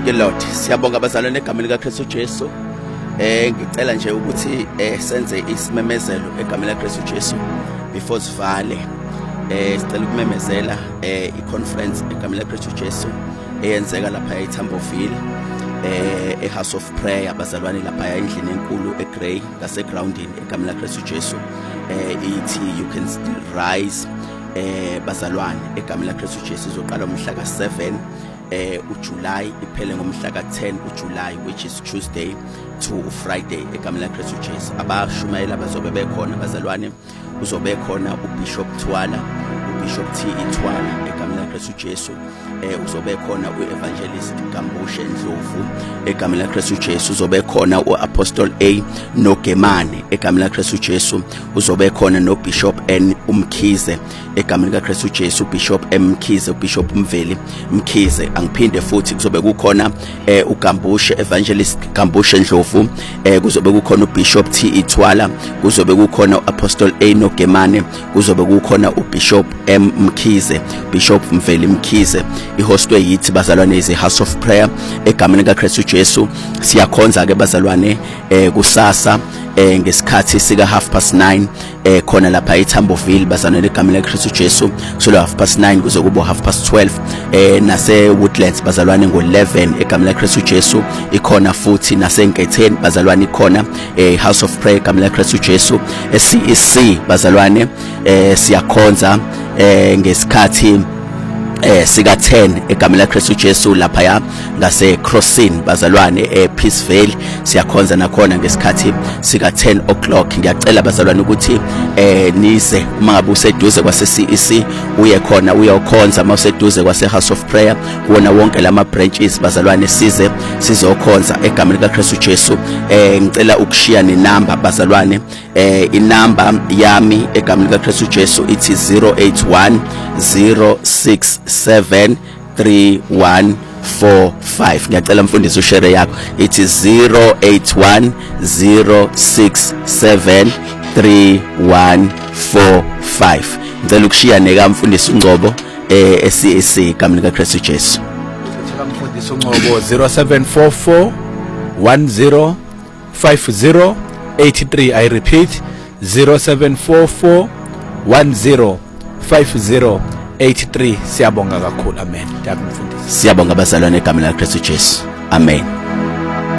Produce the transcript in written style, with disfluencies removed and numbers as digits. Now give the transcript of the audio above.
the Lord. Siyabonga abazalwane egameni likaKristu Jesu. Ngicela nje ukuthi senze isimemezelo egameni likaKristu Jesu before sivale. Sicela ukumemezela i-conference egameni likaKristu Jesu eyenzeka lapha eThamboville House of Prayer abazalwane lapha endlini enkulu eGrey ngasegroundini egameni likaKristu Jesu. Ithi you can still rise bazalwane egameni likaKristu Jesu izoqala umhla ka7 uJuly iphele ngomhla ka10 uJuly, which is Tuesday to Friday egameni likaKristu Jesu. Abashumayela bazobe bekhona bazalwane, uzobe khona uBishop Twala, uBishop T Twala egameni likaKristu Jesu. Uzobe khona uEvangelist Gambushe Ndlovu egameni likaKristu Jesu. Uzobe khona uApostle A Nogemane egameni likaKristu Jesu. Uzobe khona noBishop N Umkhize egameni likaKristu Jesu, Bishop M Mkhize, uBishop Mveli Mkhize. Angiphinde futhi kuzobe kukhona uGambushe, Evangelist Gambushe Ndlovu, kuzobe kukhona uBishop T Twala, kuzobe kukhona uApostle A Nogemane, kuzobe kukhona uBishop M Mkhize, Bishop Mveli Mkhize. Ihostwe yithi bazalwane is a House of Prayer egameni likaKristu Jesu. Siyakhonza ke bazalwane kusasa ngesikhathi sika 9:30 khona lapha eThamboville bazalwane egameni likaKristu Jesu. So 9:30 kuze kube 12:30 nase Woodlands bazalwane ngo11 egameni likaKristu Jesu. Ikhona futhi naseNketheni bazalwane ikhona House of Prayer egameni likaKristu Jesu. CEC bazalwane siyakhonza ngesikhathi sika 10 egameni likaKristu Jesu lapha ya ngase Crossing bazalwane Peaceville. Siyakhonza nakhona ngesikhathi sika 10 o'clock. Ngiyacela bazalwane ukuthi nize uma ngabe useduze kwase CEC uye khona uyokhonza, uma useduze kwase House of Prayer kuona wonke lama branches bazalwane size sizokhonza egameni likaKristu Jesu. Ngicela ukushiya nenamba bazalwane, inamba yami egameni likaKristu Jesu ithi 081 0673145. Ngiyacela mfundisi ushare yakho, it is 081 0673145. Ngicela ukushiya neka mfundisi uNgcobo SCC egameni likaKristu Jesu. Ngicela mfundisi uNgcobo 0744105083. I repeat 0744105083. Siyabonga kakhulu. Amen. Siyabonga bazalwane egameni likaKristu Jesu. Amen.